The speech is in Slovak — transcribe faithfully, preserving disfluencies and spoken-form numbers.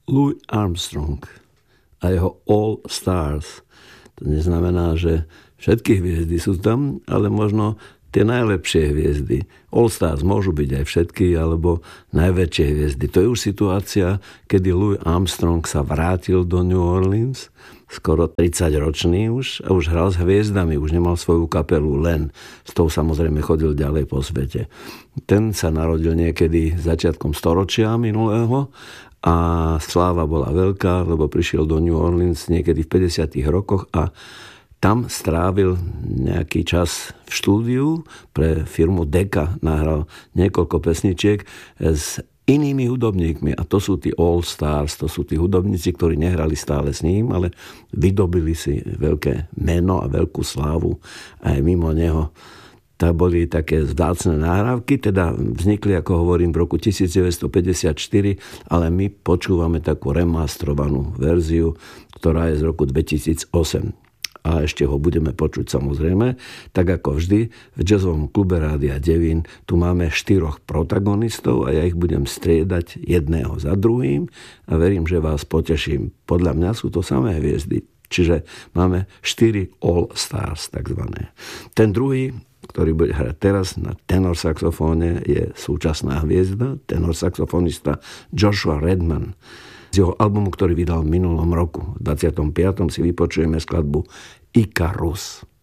Louis Armstrong a jeho All Stars. To neznamená, že všetky hviezdy sú tam, ale možno tie najlepšie hviezdy. All Stars môžu byť aj všetky, alebo najväčšie hviezdy. To je už situácia, kedy Louis Armstrong sa vrátil do New Orleans, skoro tridsaťročný už, a už hral s hviezdami, už nemal svoju kapelu len. S tou samozrejme chodil ďalej po svete. Ten sa narodil niekedy začiatkom storočia minulého a sláva bola veľká, lebo prišiel do New Orleans niekedy v päťdesiatych rokoch a tam strávil nejaký čas v štúdiu pre firmu Decca, nahral niekoľko pesničiek s inými hudobníkmi a to sú tí All Stars, to sú tí hudobníci, ktorí nehrali stále s ním, ale vydobili si veľké meno a veľkú slávu aj mimo neho. To boli také vzácne nahrávky, teda vznikli, ako hovorím, v roku devätnásťstopäťdesiatštyri, ale my počúvame takú remastrovanú verziu, ktorá je z roku dvetisícosem. A ešte ho budeme počuť samozrejme, tak ako vždy v jazzovom klube Rádia Devín tu máme štyroch protagonistov a ja ich budem striedať jedného za druhým a verím, že vás poteším. Podľa mňa sú to samé hviezdy, čiže máme štyri All Stars takzvané. Ten druhý, ktorý bude hrať teraz na tenor saxofóne, je súčasná hviezda, tenor saxofonista Joshua Redman. Z jeho albumu, ktorý vydal v minulom roku. V dvadsiatom piatom si vypočujeme skladbu Icarus.